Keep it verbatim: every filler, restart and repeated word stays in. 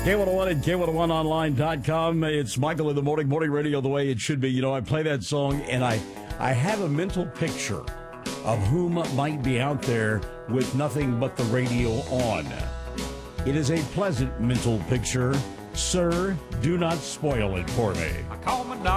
K one oh one and K one oh one online dot com. It's Michael in the Morning, Morning Radio the way it should be. You know, I play that song and I, I have a mental picture of whom might be out there with nothing but the radio on. It is a pleasant mental picture. Sir, do not spoil it for me. I call my